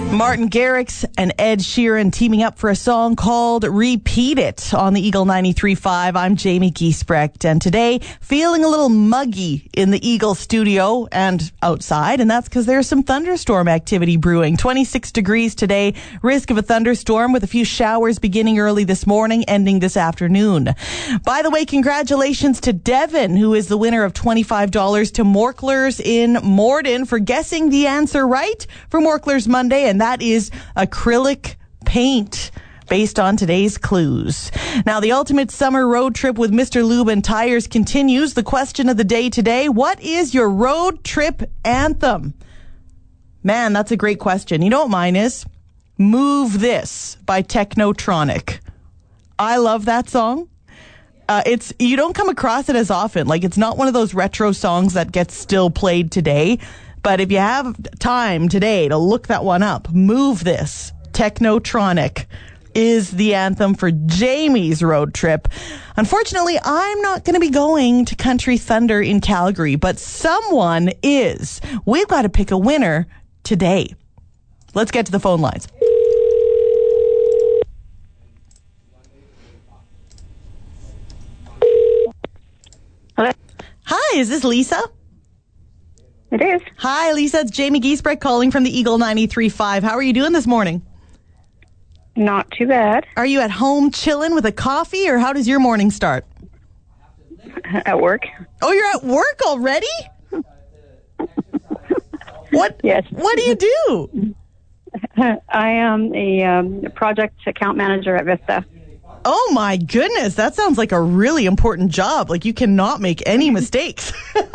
Martin Garrix and Ed Sheeran teaming up for a song called Repeat It on the Eagle 93.5. I'm Jamie Giesbrecht, and today feeling a little muggy in the Eagle studio and outside, and that's because there's some thunderstorm activity brewing. 26 degrees today, risk of a thunderstorm with a few showers beginning early this morning, ending this afternoon. By the way, congratulations to Devin, who is the winner of $25 to Morklers in Morden for guessing the answer right for Morklers Monday, and that is acrylic paint based on today's clues. Now, the ultimate summer road trip with Mr. Lube and Tires continues. The question of the day today, what is your road trip anthem? Man, that's a great question. You know what mine is? Move This by Technotronic. I love that song. You don't come across it as often. Like, it's not one of those retro songs that gets still played today. But if you have time today to look that one up, Move This, Technotronic, is the anthem for Jamie's road trip. Unfortunately, I'm not going to be going to Country Thunder in Calgary, but someone is. We've got to pick a winner today. Let's get to the phone lines. Hello? Hi, is this Lisa? It is. Hi, Lisa. It's Jamie Giesbrecht calling from the Eagle 93.5. How are you doing this morning? Not too bad. Are you at home chilling with a coffee, or how does your morning start? At work. Oh, you're at work already? What? Yes. What do you do? I am a project account manager at Vista. Oh, my goodness. That sounds like a really important job. Like, you cannot make any mistakes.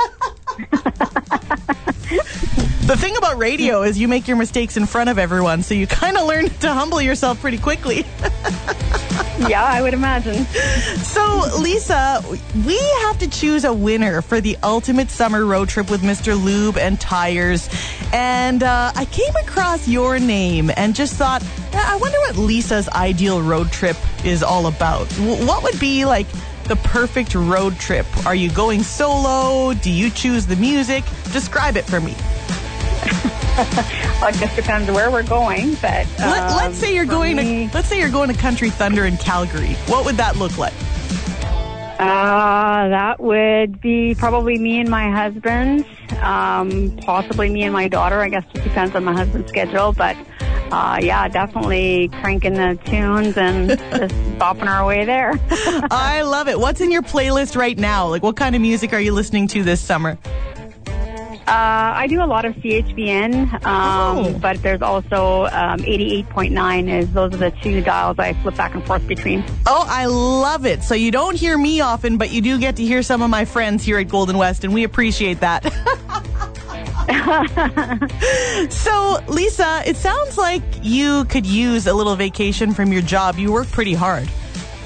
The thing about radio is you make your mistakes in front of everyone, so you kind of learn to humble yourself pretty quickly. Yeah, I would imagine. So, Lisa, we have to choose a winner for the ultimate summer road trip with Mr. Lube and Tires. And I came across your name and just thought, I wonder what Lisa's ideal road trip is all about. What would be like the perfect road trip? Are you going solo? Do you choose the music? Describe it for me. Well, it just depends where we're going, but let's say you're going to Country Thunder in Calgary. What would that look like? That would be probably me and my husband, possibly me and my daughter. I guess it depends on my husband's schedule, but yeah, definitely cranking the tunes and just bopping our way there. I love it. What's in your playlist right now? Like, what kind of music are you listening to this summer? I do a lot of CHBN, but there's also 88.9. Those are the two dials I flip back and forth between. Oh, I love it. So you don't hear me often, but you do get to hear some of my friends here at Golden West, and we appreciate that. So, Lisa, it sounds like you could use a little vacation from your job. You work pretty hard.